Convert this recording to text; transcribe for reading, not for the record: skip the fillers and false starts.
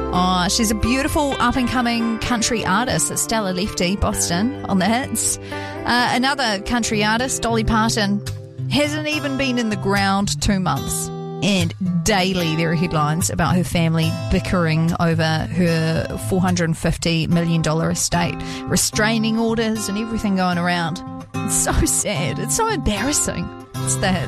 Oh, she's a beautiful up-and-coming country artist. It's Stella Lefty, Boston, on the hits. Another country artist, Dolly Parton, hasn't even been in the ground 2 months. And daily there are headlines about her family bickering over her $450 million estate, restraining orders and everything going around. It's so sad. It's so embarrassing. It's the hits.